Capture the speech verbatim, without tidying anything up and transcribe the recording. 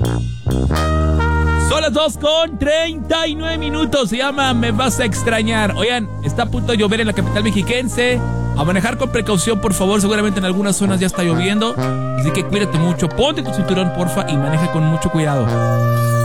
Son las dos con treinta y nueve minutos. Se llama Me Vas a Extrañar. Oigan, está a punto de llover en la capital mexiquense. A manejar con precaución, por favor. Seguramente en algunas zonas ya está lloviendo. Así que cuídate mucho. Ponte tu cinturón, porfa, y maneja con mucho cuidado.